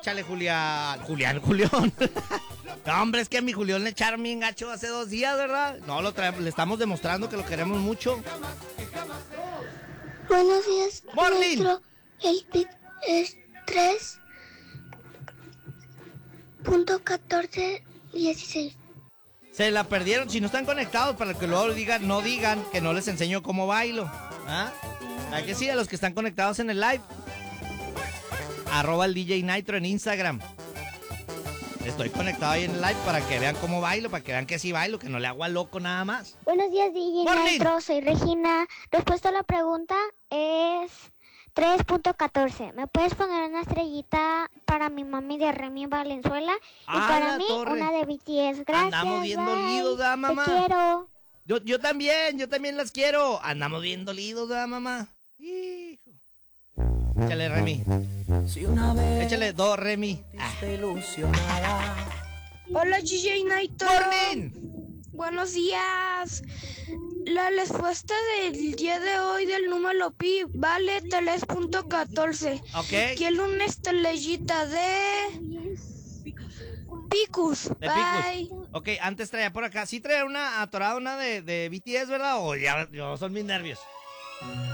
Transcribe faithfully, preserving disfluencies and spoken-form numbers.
Échale, Julián. Julián, Julián. No, hombre, es que a mi Julián le echaron bien gacho hace dos días, ¿verdad? No, lo traemos, le estamos demostrando que lo queremos mucho. Buenos días, Morning. maestro. El bit es tres punto catorce dieciséis. Se la perdieron. Si no están conectados, para que luego digan, no digan que no les enseño cómo bailo. ¿Ah? ¿Hay que sí? A los que están conectados en el live. Arroba el D J Nitro en Instagram. Estoy conectado ahí en el live para que vean cómo bailo, para que vean que sí bailo, que no le hago a loco nada más. Buenos días, D J Morning. Nitro. Soy Regina. Respuesta a la pregunta es tres punto catorce. ¿Me puedes poner una estrellita para mi mami de Remy Valenzuela? Y ¡Ah, para la mí, torre! una de B T S. Gracias. Andamos bien bye. dolidos, ¿verdad, mamá? Te quiero. Yo, yo también, yo también las quiero. Andamos bien dolidos, ¿verdad, mamá? Hijo. Échale, Remy. Si una vez Échale dos, Remy. Ah. esté ilusionada. Hola, D J Nitro. Morning. Buenos días. La respuesta del día de hoy del número pi vale tres punto catorce. Ok. Quiero una estrellita de Picus. De Bye. Picus. Ok, antes traía por acá. Sí traía una atorada, una de, de B T S, ¿verdad? O ya, yo son mis nervios.